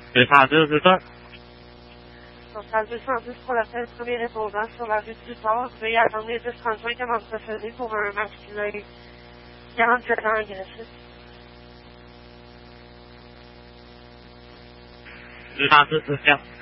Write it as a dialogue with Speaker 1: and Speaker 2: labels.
Speaker 1: 202, c'est ça?
Speaker 2: Centrale 210 pour l'appel premier répondant sur la rue du Port. Veuillez attendre les 10:35 avant de procéder pour un masculin 47 ans agressif.
Speaker 1: 206, c'est ça?